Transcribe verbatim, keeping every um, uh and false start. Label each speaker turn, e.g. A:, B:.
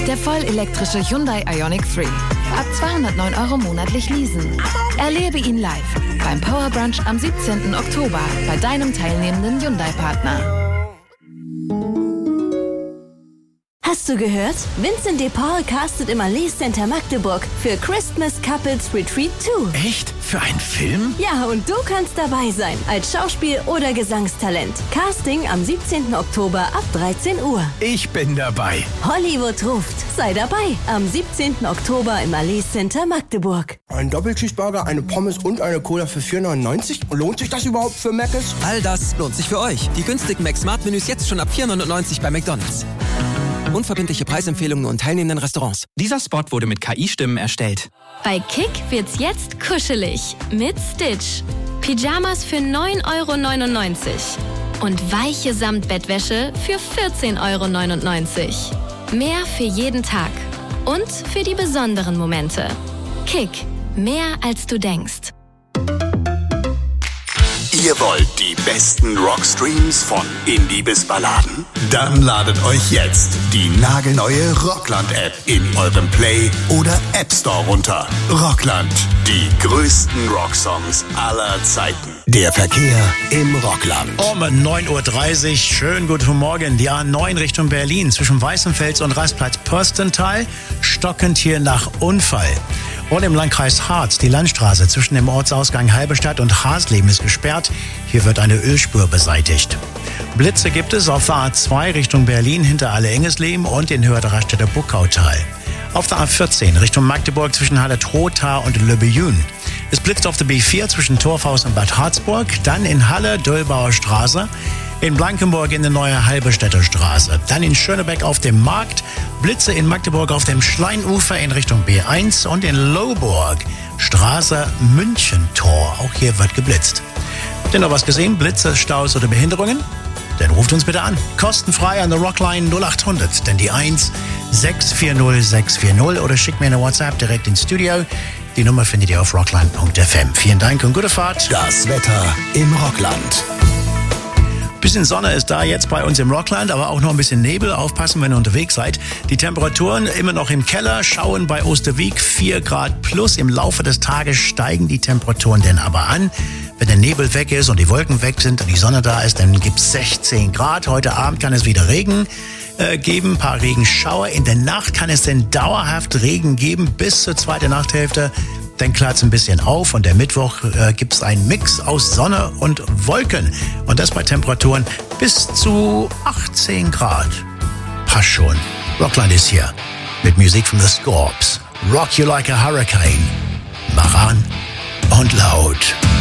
A: Der vollelektrische Hyundai Ioniq drei. Ab zweihundertneun Euro monatlich leasen. Erlebe ihn live beim Power Brunch am siebzehnten Oktober bei deinem teilnehmenden Hyundai-Partner.
B: Hast du gehört? Vincent de Paul castet im Allee Center Magdeburg für Christmas Couples Retreat zwei.
C: Echt? Für einen Film?
B: Ja, und du kannst dabei sein, als Schauspiel- oder Gesangstalent. Casting am siebzehnten Oktober ab dreizehn Uhr.
C: Ich bin dabei.
B: Hollywood ruft. Sei dabei am siebzehnten Oktober im Allee Center Magdeburg.
D: Ein Doppelcheeseburger, eine Pommes und eine Cola für vier neunundneunzig? Lohnt sich das überhaupt für Mc's?
E: All das lohnt sich für euch. Die günstigen Mac-Smart-Menüs jetzt schon ab vier neunundneunzig bei McDonald's. Unverbindliche Preisempfehlungen und teilnehmenden Restaurants.
C: Dieser Spot wurde mit K I-Stimmen erstellt.
F: Bei Kick wird's jetzt kuschelig mit Stitch. Pyjamas für neun Euro neunundneunzig und weiche Samtbettwäsche für vierzehn Euro neunundneunzig. Mehr für jeden Tag und für die besonderen Momente. Kick, mehr als du denkst.
G: Ihr wollt die besten Rockstreams von Indie bis Balladen? Dann ladet euch jetzt die nagelneue Rockland-App in eurem Play- oder App Store runter. Rockland, die größten Rocksongs aller Zeiten. Der Verkehr im Rockland.
H: Um neun Uhr dreißig, schönen guten Morgen. Die A neun Richtung Berlin zwischen Weißenfels und Rastplatz Pörstental, stockend hier nach Unfall. Und im Landkreis Harz, die Landstraße zwischen dem Ortsausgang Halberstadt und Hasleben ist gesperrt. Hier wird eine Ölspur beseitigt. Blitze gibt es auf der A zwei Richtung Berlin hinter Alle-Engesleben und in Höhe der Raststätte Buckautal. Auf der A vierzehn Richtung Magdeburg zwischen Halle-Trotha und Löbejün. Es blitzt auf der B vier zwischen Torfhaus und Bad Harzburg, dann in Halle, Döllbauer Straße, in Blankenburg in der neue Halberstädter Straße, dann in Schönebeck auf dem Markt, Blitze in Magdeburg auf dem Schleinufer in Richtung B eins und in Lohburg, Straße Münchentor. Auch hier wird geblitzt. Habt ihr noch was gesehen? Blitze, Staus oder Behinderungen? Dann ruft uns bitte an. Kostenfrei an der Rockline null acht hundert, denn die eins sechs vier null sechs vier null oder schickt mir eine WhatsApp direkt ins Studio. Die Nummer findet ihr auf rockline punkt f m. Vielen Dank und gute Fahrt.
G: Das Wetter im Rockland.
H: Bisschen Sonne ist da jetzt bei uns im Rockland, aber auch noch ein bisschen Nebel. Aufpassen, wenn ihr unterwegs seid. Die Temperaturen immer noch im Keller, schauen bei Osterwieck vier Grad plus. Im Laufe des Tages steigen die Temperaturen denn aber an. Wenn der Nebel weg ist und die Wolken weg sind und die Sonne da ist, dann gibt's sechzehn Grad. Heute Abend kann es wieder Regen äh, geben, ein paar Regenschauer. In der Nacht kann es dann dauerhaft Regen geben bis zur zweiten Nachthälfte. Dann klart's ein bisschen auf und der Mittwoch äh, gibt's einen Mix aus Sonne und Wolken. Und das bei Temperaturen bis zu achtzehn Grad. Passt schon. Rockland ist hier mit Musik von The Scorps. Rock You Like a Hurricane. Mach an und laut.